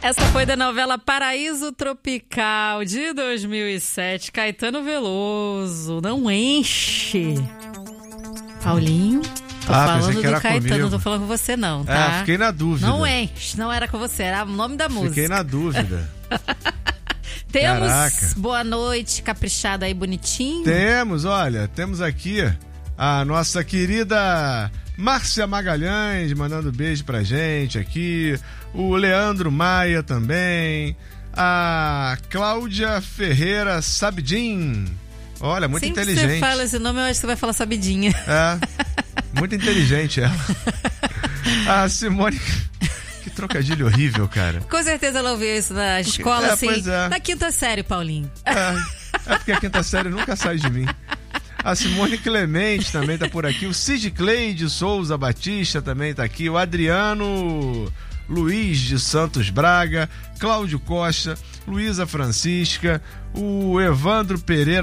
Essa foi da novela Paraíso Tropical, de 2007. Caetano Veloso. Não enche. Paulinho, tô falando do Caetano, comigo. Não tô falando com você não, tá? Fiquei na dúvida. Não enche, não era com você, era o nome da música. Fiquei na dúvida. Temos Caraca. Boa Noite, caprichada aí, bonitinho. Temos aqui a nossa querida Márcia Magalhães mandando beijo pra gente aqui, o Leandro Maia também, a Cláudia Ferreira Sabidin. Olha, muito sempre inteligente. Sempre que você fala esse nome, eu acho que você vai falar Sabidinha. Muito inteligente ela. A Simone... Que trocadilho horrível, cara. Com certeza ela ouviu isso na escola, assim, na quinta série, Paulinho. É porque a quinta série nunca sai de mim. A Simone Clemente também tá por aqui. O Cid Cleide Souza Batista também tá aqui. O Adriano Luiz de Santos Braga. Cláudio Costa. Luísa Francisca. O Evandro Pereira